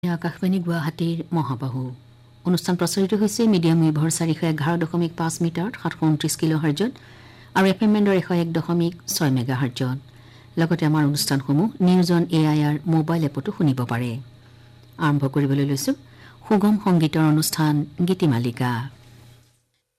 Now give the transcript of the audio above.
আকাশবাণী গুৱাহাটীৰ মহাবাহু অনুষ্ঠান প্ৰচাৰিত হৈছে মিডিয়াম ৱেভৰ 411.5 মিটাৰত 729 কিলোহাৰ্টজত আৰু এফএম বেণ্ডৰ 101.6 মেগাহাৰ্টজত লগতে আমাৰ অনুষ্ঠানসমূহ নিউজন এআইআৰ মোবাইল এপতো শুনিব পাৰে। আৰম্ভ কৰিবলৈ লৈছো সুগম সংগীতৰ অনুষ্ঠান গীতিমালিকা।